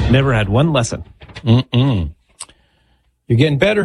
Never had one lesson. You're getting better.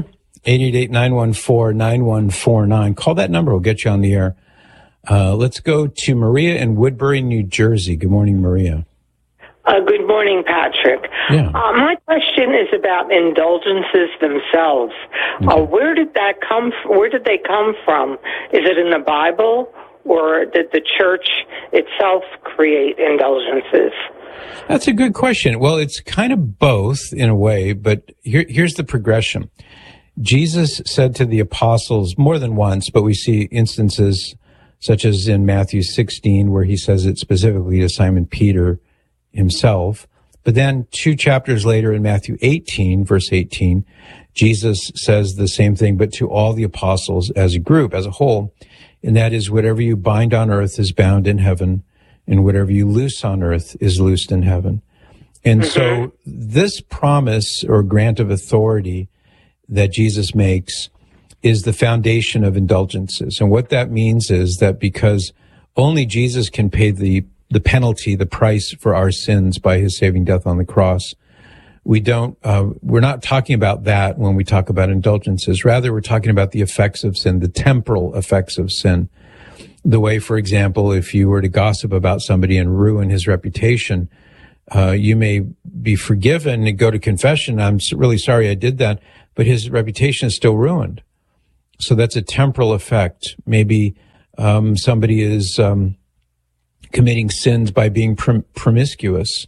888-914-9149. Call that number. We'll get you on the air. Let's go to Maria in Woodbury, New Jersey. Good morning, Maria. Good morning, Patrick. Yeah. My question is about indulgences themselves. Okay. Where did they come from? Is it in the Bible, or did the church itself create indulgences? That's a good question. Well, it's kind of both in a way, but here's the progression. Jesus said to the apostles more than once, but we see instances such as in Matthew 16, where he says it specifically to Simon Peter himself. But then 2 chapters later in Matthew 18, verse 18, Jesus says the same thing, but to all the apostles as a group, as a whole. And that is, whatever you bind on earth is bound in heaven, and whatever you loose on earth is loosed in heaven. And so this promise or grant of authority that Jesus makes is the foundation of indulgences. And what that means is that because only Jesus can pay the penalty, the price for our sins by his saving death on the cross, we're not talking about that when we talk about indulgences. Rather, we're talking about the effects of sin, the temporal effects of sin. The way, for example, if you were to gossip about somebody and ruin his reputation, you may be forgiven and go to confession. I'm really sorry I did that, but his reputation is still ruined. So that's a temporal effect. Maybe somebody is committing sins by being promiscuous,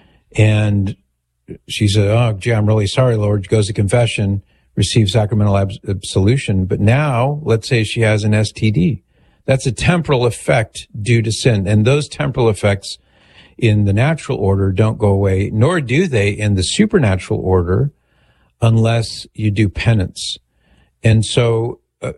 and she said, "Oh, gee, I'm really sorry, Lord." Goes to confession, receives sacramental absolution, but now, let's say she has an STD. That's a temporal effect due to sin. And those temporal effects in the natural order don't go away, nor do they in the supernatural order unless you do penance. And so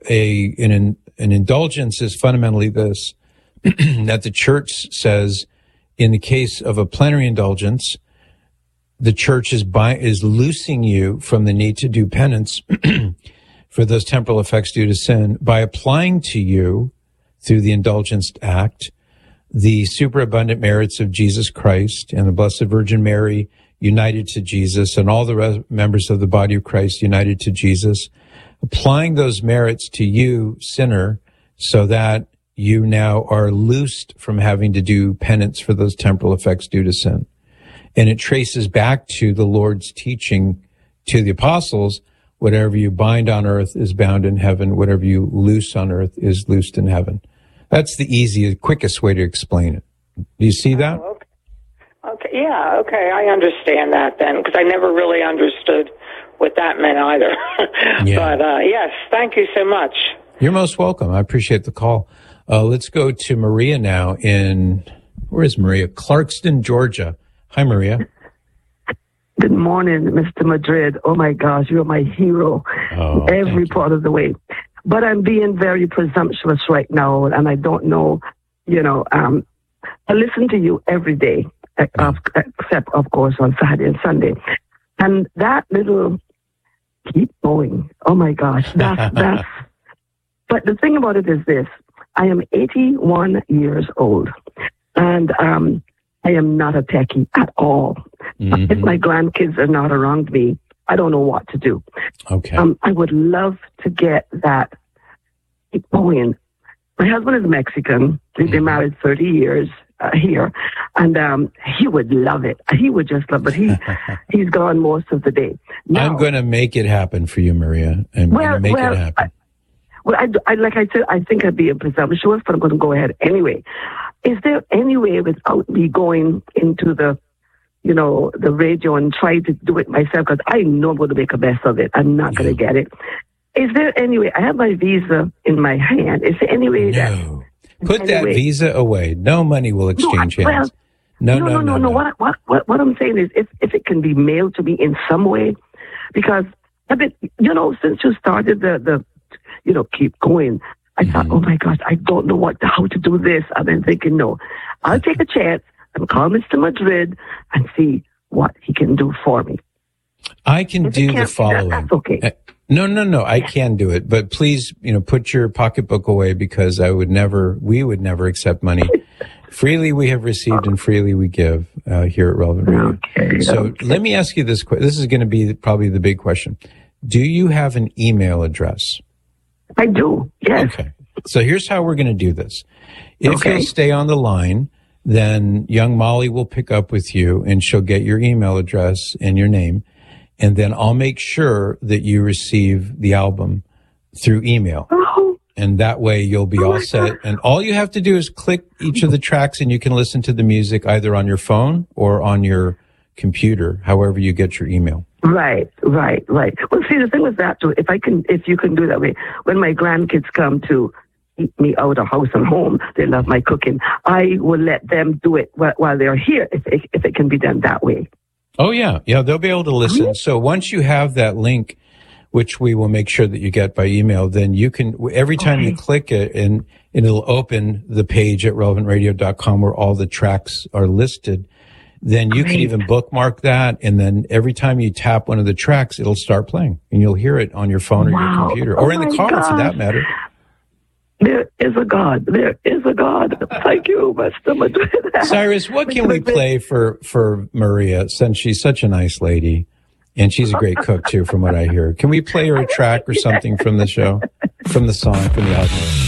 an indulgence is fundamentally this, that the church says in the case of a plenary indulgence, the church is loosing you from the need to do penance for those temporal effects due to sin by applying to you through the indulgence act the superabundant merits of Jesus Christ and the Blessed Virgin Mary united to Jesus and all the members of the body of Christ united to Jesus, applying those merits to you, sinner, so that you now are loosed from having to do penance for those temporal effects due to sin. And it traces back to the Lord's teaching to the apostles, whatever you bind on earth is bound in heaven, whatever you loose on earth is loosed in heaven. That's the easiest, quickest way to explain it. Do you see that? Oh, okay. Yeah, okay. I understand that then, because I never really understood what that meant either. Yeah. But yes, thank you so much. You're most welcome. I appreciate the call. Let's go to Maria now where is Maria? Clarkston, Georgia. Hi, Maria. Good morning, Mr. Madrid. Oh, my gosh, you're my hero every part of the way. But I'm being very presumptuous right now, and I don't know, I listen to you every day, except, of course, on Saturday and Sunday. And that little keep going. Oh, my gosh, that's... But the thing about it is this. I am 81 years old, and I am not a techie at all. Mm-hmm. If my grandkids are not around me, I don't know what to do. Okay. I would love to get that going. My husband is Mexican. We've been married 30 years here, and he would love it. He would just love it. He's gone most of the day. Now, I'm going to make it happen for you, Maria. I'm going to make it happen. I like I said, I think I'd be presumptuous, but I'm going to go ahead anyway. Is there any way without me going into the radio and try to do it myself? Because I know I'm going to make a mess of it. I'm not going to get it. Is there any way? I have my visa in my hand. Is there any way that... Put that visa away. No money will exchange hands. No. What I'm saying is if it can be mailed to me in some way, because I've been, since you started the keep going, I thought, oh my gosh, I don't know how to do this. I've been thinking, no, I'll take a chance and call Mr. Madrid and see what he can do for me. I can do the following. That's okay. No, I can do it. But please, put your pocketbook away because we would never accept money. Freely we have received and freely we give here at Relevant Radio. Okay, so let me ask you this. This is going to be probably the big question. Do you have an email address? I do, yes. Okay. So here's how we're going to do this. If you'll stay on the line, then young Molly will pick up with you and she'll get your email address and your name. And then I'll make sure that you receive the album through email. Oh. And that way you'll be all set. And all you have to do is click each of the tracks and you can listen to the music either on your phone or on your computer, however you get your email. Right. Well, see, the thing with that too, if you can do that way, when my grandkids come to eat me out of house and home, they love my cooking, I will let them do it while they're here, if it can be done that way. Oh, yeah. Yeah, they'll be able to listen. Mm-hmm. So once you have that link, which we will make sure that you get by email, then you can, every time you click it, and it'll open the page at relevantradio.com where all the tracks are listed. Then you can even bookmark that, and then every time you tap one of the tracks, it'll start playing, and you'll hear it on your phone or your computer, or in the car for that matter. There is a God. There is a God. Thank you, Mr. Madrid. Cyrus, what can we play for Maria, since she's such a nice lady, and she's a great cook too, from what I hear? Can we play her a track or something from the show, from the song, from the album?